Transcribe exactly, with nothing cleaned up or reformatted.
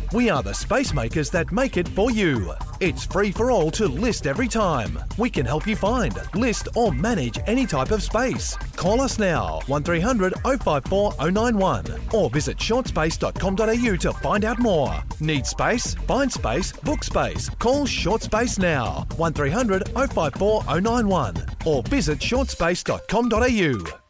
We are the space makers that make it for you. It's free for all to list every time. We can help you find, list or manage any type of space. Call us now, one three hundred oh five four oh nine one, or visit short space dot com dot a u to find out more. Need space? Find space, book space. Call Short Space now, one three hundred oh five four oh nine one, or visit short space dot com dot a u.